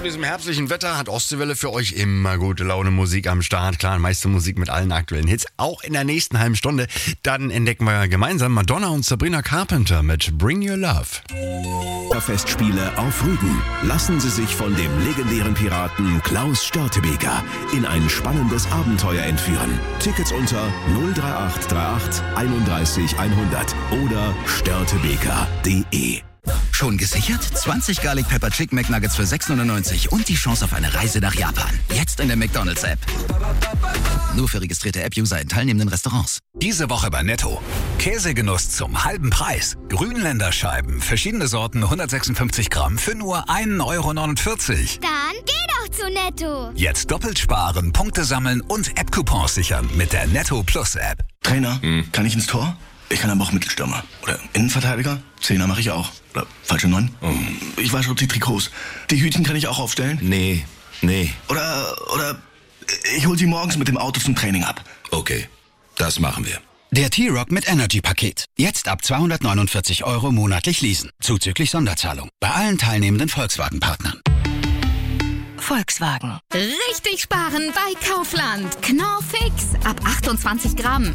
diesem herbstlichen Wetter hat Ostseewelle für euch immer gute Laune Musik am Start. Klar, meiste Musik mit allen aktuellen Hits. Auch in der nächsten halben Stunde. Dann entdecken wir gemeinsam Madonna und Sabrina Carpenter mit Bring Your Love. Festspiele auf Rügen. Lassen Sie sich von dem legendären Piraten Klaus Störtebeker in ein spannendes Abenteuer entführen. Tickets unter 03838 31 100 oder störtebeker.de. Schon gesichert? 20 Garlic Pepper Chicken McNuggets für 6,99 und die Chance auf eine Reise nach Japan. Jetzt in der McDonald's-App. Nur für registrierte App-User in teilnehmenden Restaurants. Diese Woche bei Netto. Käsegenuss zum halben Preis. Grünländerscheiben, verschiedene Sorten, 156 Gramm für nur 1,49 Euro. Dann geh doch zu Netto. Jetzt doppelt sparen, Punkte sammeln und App-Coupons sichern mit der Netto Plus App. Trainer, kann ich ins Tor? Ich kann aber auch Mittelstürmer. Oder Innenverteidiger? Zehner mache ich auch. Oder falsche 9? Ich wasche auch die Trikots. Die Hütchen kann ich auch aufstellen? Nee. Oder ich hol sie morgens mit dem Auto zum Training ab. Okay, das machen wir. Der T-Rock mit Energy-Paket. Jetzt ab 249 Euro monatlich leasen. Zuzüglich Sonderzahlung. Bei allen teilnehmenden Volkswagen-Partnern. Volkswagen. Richtig sparen bei Kaufland. Knorr Fix. Ab 28 Gramm.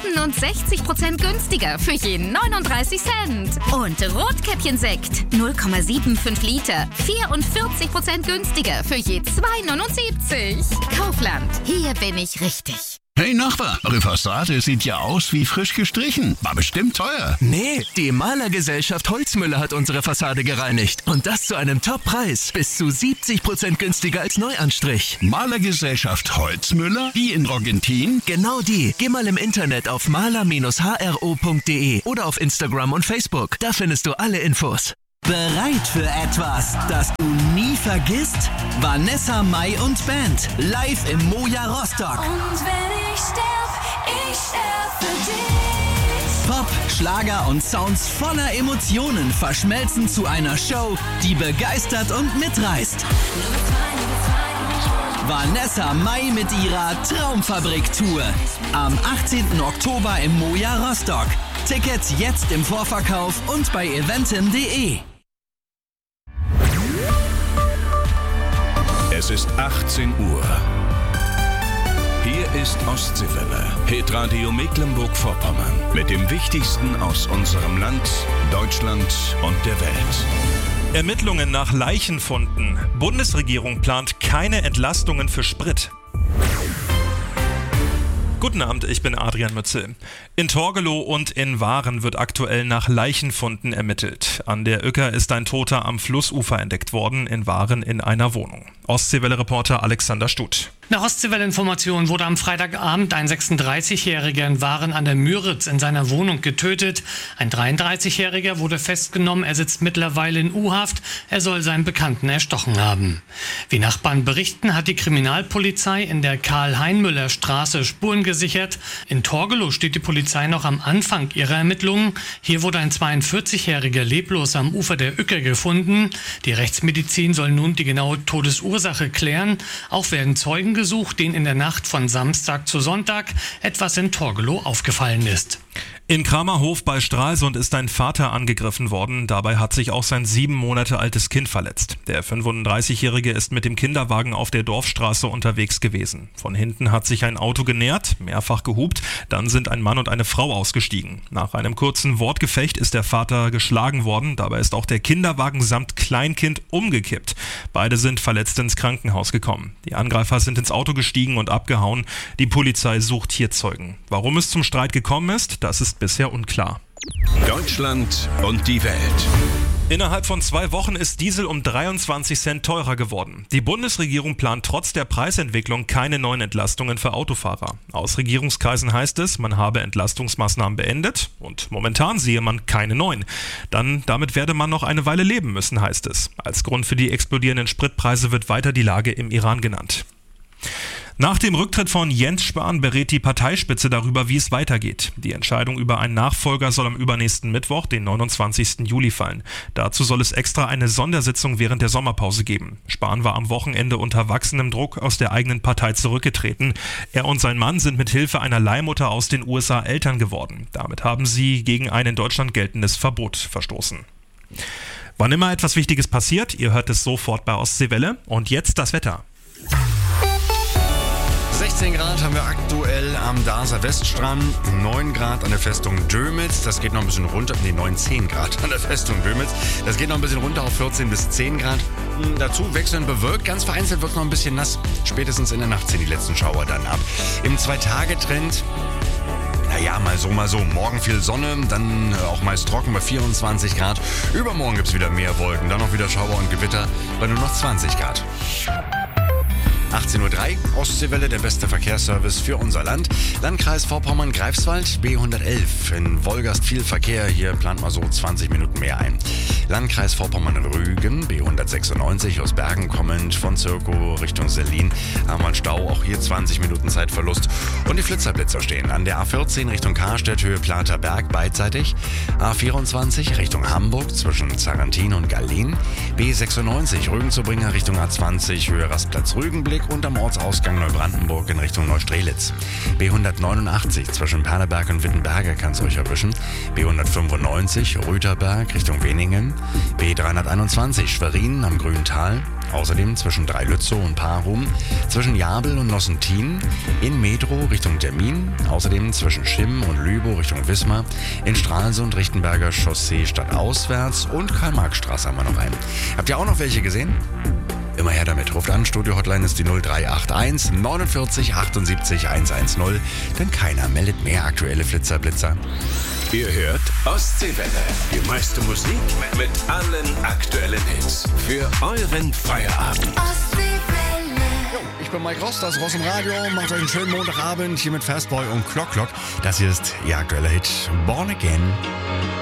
67% günstiger für je 39 Cent. Und Rotkäppchensekt. 0,75 Liter. 44% günstiger für je 2,79. Kaufland. Hier bin ich richtig. Hey Nachbar, eure Fassade sieht ja aus wie frisch gestrichen. War bestimmt teuer. Nee, die Malergesellschaft Holzmüller hat unsere Fassade gereinigt. Und das zu einem Top-Preis. Bis zu 70% günstiger als Neuanstrich. Malergesellschaft Holzmüller? Die in Rogentin? Genau die. Geh mal im Internet auf maler-hro.de oder auf Instagram und Facebook. Da findest du alle Infos. Bereit für etwas, das du nie vergisst? Vanessa Mai und Band. Live im Moja Rostock. Und wenn ich sterb für dich. Pop, Schlager und Sounds voller Emotionen verschmelzen zu einer Show, die begeistert und mitreißt. Vanessa Mai mit ihrer Traumfabrik-Tour. Am 18. Oktober im Moja Rostock. Tickets jetzt im Vorverkauf und bei eventim.de. Es ist 18 Uhr. Hier ist Ostseewelle, Hitradio Mecklenburg-Vorpommern. Mit dem Wichtigsten aus unserem Land, Deutschland und der Welt. Ermittlungen nach Leichenfunden. Bundesregierung plant keine Entlastungen für Sprit. Guten Abend, ich bin Adrian Mützel. In Torgelow und in Waren wird aktuell nach Leichenfunden ermittelt. An der Uecker ist ein Toter am Flussufer entdeckt worden, in Waren in einer Wohnung. Ostseewelle-Reporter Alexander Stuth. Nach Ostseewelle-Informationen wurde am Freitagabend ein 36-Jähriger in Waren an der Müritz in seiner Wohnung getötet. Ein 33-Jähriger wurde festgenommen, er sitzt mittlerweile in U-Haft. Er soll seinen Bekannten erstochen haben. Wie Nachbarn berichten, hat die Kriminalpolizei in der Karl-Heinmüller-Straße Spuren gesichert. In Torgelow steht die Polizei noch am Anfang ihrer Ermittlungen. Hier wurde ein 42-Jähriger leblos am Ufer der Uecker gefunden. Die Rechtsmedizin soll nun die genaue Todesursache klären. Auch werden Zeugen gesucht, denen in der Nacht von Samstag zu Sonntag etwas in Torgelow aufgefallen ist. In Kramerhof bei Stralsund ist ein Vater angegriffen worden. Dabei hat sich auch sein 7 Monate altes Kind verletzt. Der 35-Jährige ist mit dem Kinderwagen auf der Dorfstraße unterwegs gewesen. Von hinten hat sich ein Auto genähert, mehrfach gehupt. Dann sind ein Mann und eine Frau ausgestiegen. Nach einem kurzen Wortgefecht ist der Vater geschlagen worden. Dabei ist auch der Kinderwagen samt Kleinkind umgekippt. Beide sind verletzt ins Krankenhaus gekommen. Die Angreifer sind ins Auto gestiegen und abgehauen. Die Polizei sucht hier Zeugen. Warum es zum Streit gekommen ist, das ist bisher unklar. Deutschland und die Welt. Innerhalb von 2 Wochen ist Diesel um 23 Cent teurer geworden. Die Bundesregierung plant trotz der Preisentwicklung keine neuen Entlastungen für Autofahrer. Aus Regierungskreisen heißt es, man habe Entlastungsmaßnahmen beendet und momentan sehe man keine neuen. Damit werde man noch eine Weile leben müssen, heißt es. Als Grund für die explodierenden Spritpreise wird weiter die Lage im Iran genannt. Nach dem Rücktritt von Jens Spahn berät die Parteispitze darüber, wie es weitergeht. Die Entscheidung über einen Nachfolger soll am übernächsten Mittwoch, den 29. Juli, fallen. Dazu soll es extra eine Sondersitzung während der Sommerpause geben. Spahn war am Wochenende unter wachsendem Druck aus der eigenen Partei zurückgetreten. Er und sein Mann sind mit Hilfe einer Leihmutter aus den USA Eltern geworden. Damit haben sie gegen ein in Deutschland geltendes Verbot verstoßen. Wann immer etwas Wichtiges passiert, ihr hört es sofort bei Ostseewelle. Und jetzt das Wetter. 16 Grad haben wir aktuell am Darßer Weststrand, 9 Grad an der Festung Dömitz, das geht noch ein bisschen runter, 10 Grad an der Festung Dömitz, das geht noch ein bisschen runter auf 14 bis 10 Grad. Dazu wechselnd bewölkt, ganz vereinzelt wird es noch ein bisschen nass, spätestens in der Nacht ziehen die letzten Schauer dann ab. Im 2-Tage-Trend, naja, mal so, morgen viel Sonne, dann auch meist trocken bei 24 Grad, übermorgen gibt es wieder mehr Wolken, dann noch wieder Schauer und Gewitter bei nur noch 20 Grad. 18.03 Uhr, Ostseewelle, der beste Verkehrsservice für unser Land. Landkreis Vorpommern-Greifswald, B111. In Wolgast viel Verkehr, hier plant man so 20 Minuten mehr ein. Landkreis Vorpommern-Rügen, B196, aus Bergen kommend von Zirkow Richtung Sellin. Haben wir einen Stau, auch hier 20 Minuten Zeitverlust. Und die Flitzerblitzer stehen an der A14 Richtung Karstedt, Höhe Platerberg, beidseitig. A24 Richtung Hamburg, zwischen Zarantin und Gallin. B96 Rügen-Zurbringer Richtung A20, Höhe Rastplatz-Rügenblick. Und am Ortsausgang Neubrandenburg in Richtung Neustrelitz. B189 zwischen Perleberg und Wittenberge kann es euch erwischen. B195 Rüterberg Richtung Weningen. B321 Schwerin am Grüntal. Außerdem zwischen Dreilützow und Parum, zwischen Jabel und Nossentin, in Metro Richtung Termin, außerdem zwischen Schimm und Lübow Richtung Wismar, in Stralsund Richtenberger Chaussee stadtauswärts und Karl-Marx-Straße haben wir noch einen. Habt ihr auch noch welche gesehen? Immer her damit. Ruft an, Studio-Hotline ist die 0381 49 78 110, denn keiner meldet mehr aktuelle Flitzer-Blitzer. Ihr hört Ostseewelle. Die meiste Musik mit allen aktuellen Hits. Für euren Feierabend. Ich bin Mike Ross, das ist Ross im Radio. Macht euch einen schönen Montagabend hier mit Fastboy und Clock. Das hier ist Ihr aktueller Hit Born Again.